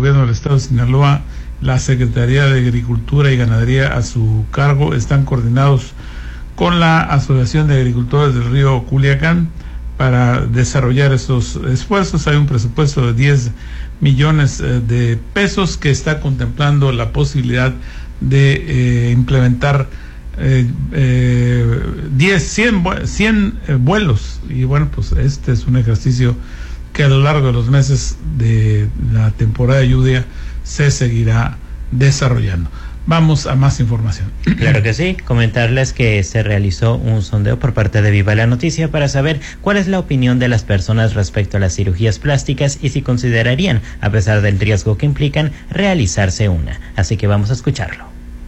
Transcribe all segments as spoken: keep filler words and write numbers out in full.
gobierno del estado de Sinaloa, la Secretaría de Agricultura y Ganadería a su cargo están coordinados con la Asociación de Agricultores del Río Culiacán para desarrollar estos esfuerzos. Hay un presupuesto de diez millones eh, de pesos que está contemplando la posibilidad de eh, implementar eh, eh, diez, cien, cien eh, vuelos. Y bueno, pues este es un ejercicio que a lo largo de los meses de la temporada de lluvia se seguirá desarrollando. Vamos a más información. Claro que sí, comentarles que se realizó un sondeo por parte de Viva la Noticia para saber cuál es la opinión de las personas respecto a las cirugías plásticas y si considerarían, a pesar del riesgo que implican, realizarse una. Así que vamos a escucharlo.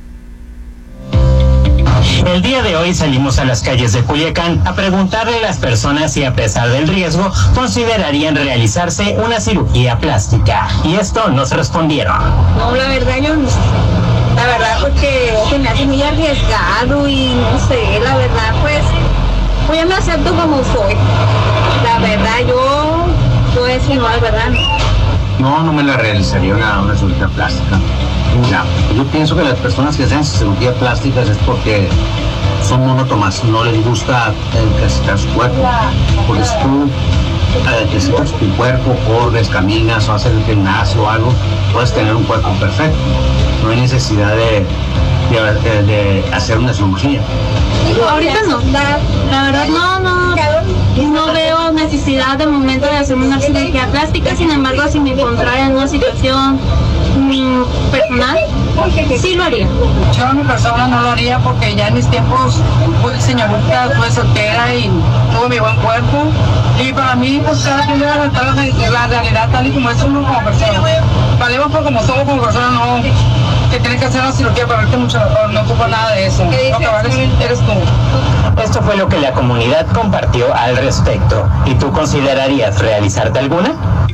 El día de hoy salimos a las calles de Culiacán a preguntarle a las personas si a pesar del riesgo considerarían realizarse una cirugía plástica. Y esto nos respondieron. No, la verdad yo no. La verdad porque se me hace muy arriesgado y no sé, la verdad pues, pues yo me acepto como soy. La verdad yo, yo es que no, la verdad no. No, no me la realizaría una, una cirugía plástica. Ya, yo pienso que las personas que hacen cirugía plástica es porque son monótonas, no les gusta ejercitar su cuerpo. Porque si tú ejercitas tu cuerpo, corres, caminas o haces el gimnasio o algo, puedes tener un cuerpo perfecto. No hay necesidad de, de, de hacer una cirugía. Ahorita no, la, la verdad no, no, no veo necesidad de momento de hacer una cirugía plástica. Sin embargo, si me encontrara en una situación personal, sí lo haría. Yo en mi persona no lo haría porque ya en mis tiempos fui señorita, fui soltera y tuve mi buen cuerpo. Y para mí, pues cada quien debe aceptar la, la realidad tal y como es uno como persona. Valemos por como somos como persona, no que tienes que hacer una cirugía para verte mucho mejor, no ocupa nada de eso. Lo que vales eres tú. Esto fue lo que la comunidad compartió al respecto. ¿Y tú considerarías realizarte alguna?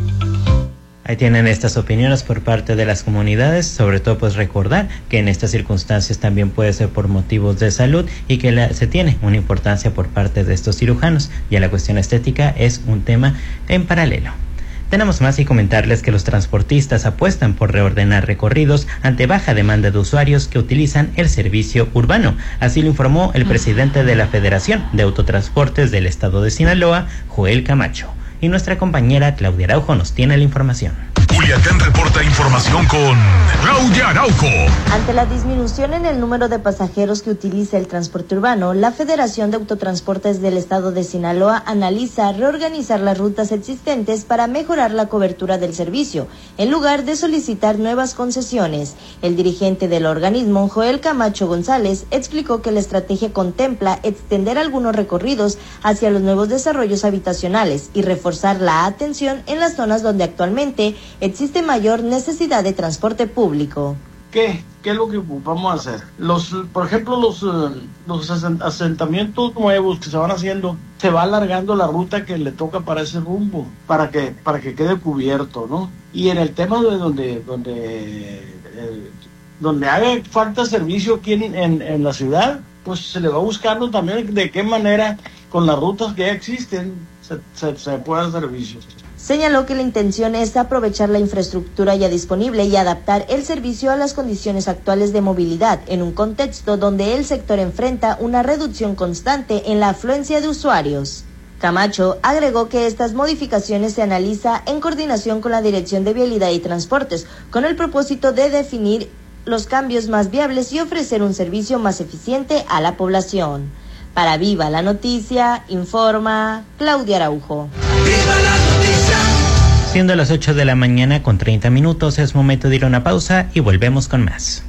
Ahí tienen estas opiniones por parte de las comunidades, sobre todo pues recordar que en estas circunstancias también puede ser por motivos de salud y que la, se tiene una importancia por parte de estos cirujanos. Ya la cuestión estética es un tema en paralelo. Tenemos más y comentarles que los transportistas apuestan por reordenar recorridos ante baja demanda de usuarios que utilizan el servicio urbano. Así lo informó el presidente de la Federación de Autotransportes del Estado de Sinaloa, Joel Camacho. Y nuestra compañera Claudia Araujo nos tiene la información. Culiacán reporta información con Claudia Araujo. Ante la disminución en el número de pasajeros que utiliza el transporte urbano, la Federación de Autotransportes del Estado de Sinaloa analiza reorganizar las rutas existentes para mejorar la cobertura del servicio, en lugar de solicitar nuevas concesiones. El dirigente del organismo, Joel Camacho González, explicó que la estrategia contempla extender algunos recorridos hacia los nuevos desarrollos habitacionales y reforzar la atención en las zonas donde actualmente existe mayor necesidad de transporte público. ¿Qué? ¿Qué es lo que vamos a hacer? Los, por ejemplo, los, los asentamientos nuevos que se van haciendo, se va alargando la ruta que le toca para ese rumbo, para que, para que quede cubierto, ¿no? Y en el tema de donde, donde, eh, donde haga falta servicio aquí en, en, en la ciudad, pues se le va buscando también de qué manera, con las rutas que ya existen, se, se, se puede dar servicio. Señaló que la intención es aprovechar la infraestructura ya disponible y adaptar el servicio a las condiciones actuales de movilidad en un contexto donde el sector enfrenta una reducción constante en la afluencia de usuarios. Camacho agregó que estas modificaciones se analiza en coordinación con la Dirección de Vialidad y Transportes, con el propósito de definir los cambios más viables y ofrecer un servicio más eficiente a la población. Para Viva la Noticia, informa Claudia Araujo. ¡Viva la noticia! Siendo las ocho de la mañana con treinta minutos, es momento de ir a una pausa y volvemos con más.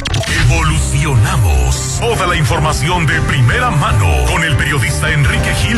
Evolucionamos. Toda la información de primera mano con el periodista Enrique Gil